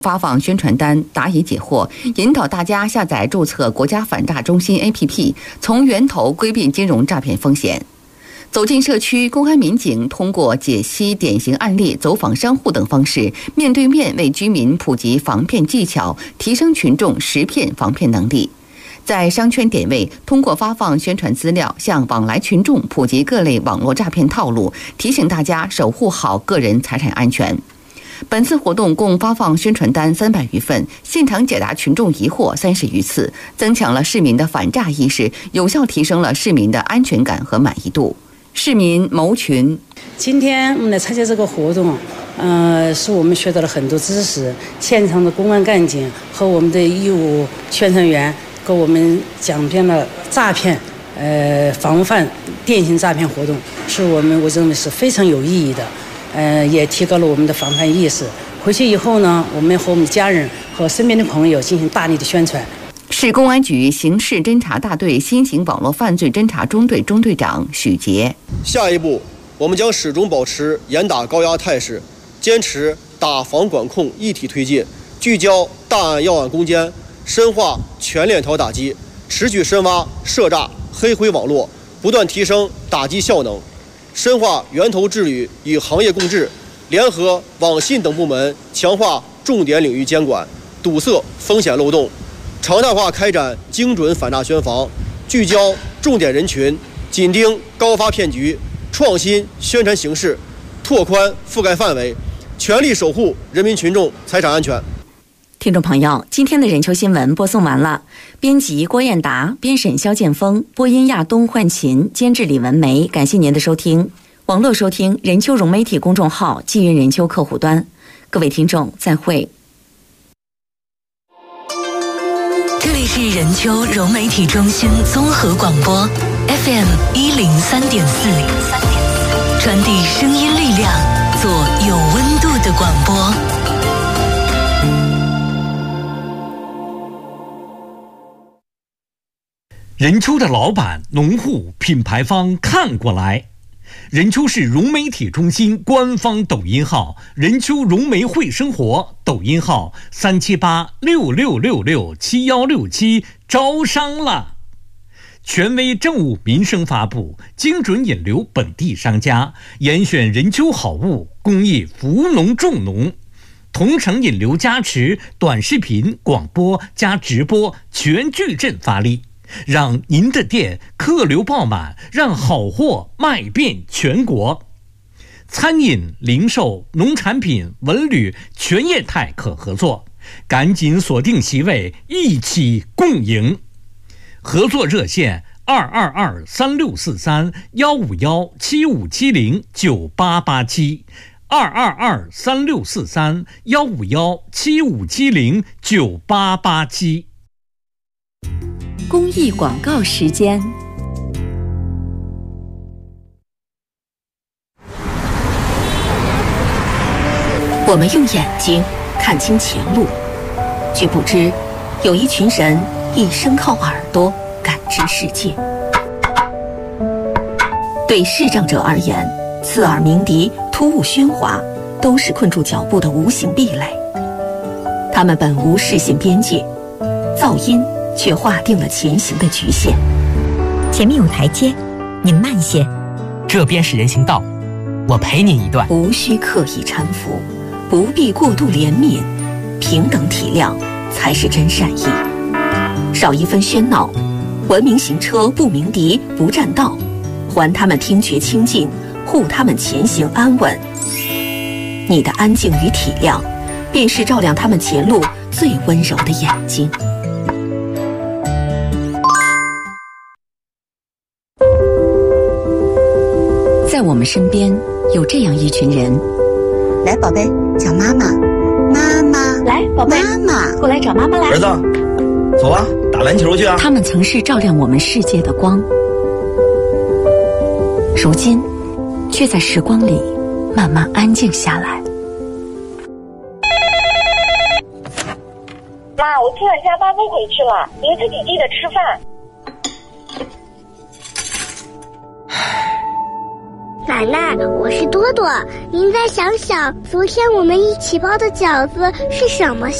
发放宣传单，答疑解惑，引导大家下载注册国家反诈中心 APP， 从源头规避金融诈骗风险。走进社区，公安民警通过解析典型案例、走访商户等方式，面对面为居民普及防骗技巧，提升群众识骗防骗能力。在商圈点位，通过发放宣传资料，向往来群众普及各类网络诈骗套路，提醒大家守护好个人财产安全。本次活动共发放宣传单300余份，现场解答群众疑惑30余次，增强了市民的反诈意识，有效提升了市民的安全感和满意度。市民谋群， 今天我们来参加这个活动，是我们学到了很多知识。现场的公安干警和我们的义务宣传员给我们讲遍了诈骗，防范电信诈骗活动，是我认为是非常有意义的。也提高了我们的防范意识。回去以后呢，我们和我们家人和身边的朋友进行大力的宣传。 市公安局刑事侦查大队新型网络犯罪侦查中队中队长许杰。 下一步，我们将始终保持严打高压态势，坚持打防管控一体推进，聚焦大案要案攻坚，深化全链条打击，持续深挖涉诈黑灰网络，不断提升打击效能。深化源头治理与行业共治，联合网信等部门强化重点领域监管，堵塞风险漏洞，常态化开展精准反诈宣防，聚焦重点人群，紧盯高发骗局，创新宣传形式，拓宽覆盖范围，全力守护人民群众财产安全。 听众朋友，今天的人球新闻播送完了。编辑郭艳达，编审肖建峰，播音亚东、焕琴，监制李文梅。感谢您的收听。网络收听人球融媒体公众号，纪云人球客户端。各位听众，再会。 这里是人球融媒体中心综合广播 FM 103.4，传递声音力量，做有温度的广播。 任丘的老板、农户、品牌方看过来。任丘市融媒体中心官方抖音号任丘融媒会生活，抖音号37866667167，招商了。权威政务民生发布，精准引流本地商家，严选任丘好物，公益扶农助农，同城引流加持，短视频、广播加直播全矩阵发力，让您的店客流爆满，让好货卖遍全国。餐饮、零售、农产品、文旅全业态可合作，赶紧锁定席位，一起共赢。合作热线222-3643-151-7570-9887151-7570-9887。 公益广告时间。 我们用眼睛看清前路，却不知有一群人一生靠耳朵感知世界。对视障者而言，刺耳鸣笛、突兀喧哗都是困住脚步的无形壁垒。他们本无视线边界，噪音却划定了前行的局限。 前面有台阶，您慢些。 这边是人行道，我陪您一段。 无需刻意搀扶，不必过度怜悯，平等体谅才是真善意。少一分喧闹，文明行车不鸣笛不占道，还他们听觉清净，护他们前行安稳。你的安静与体谅，便是照亮他们前路最温柔的眼睛。 在我们身边有这样一群人， 来，宝贝，叫妈妈，妈妈， 来，宝贝， 妈妈， 过来找妈妈来。 儿子，走啊，打篮球去啊！ 他们曾是照亮我们世界的光，如今却在时光里慢慢安静下来。 妈，我突然加班不回去了，您自己记得吃饭。 奶奶，我是多多。您再想想，昨天我们一起包的饺子是什么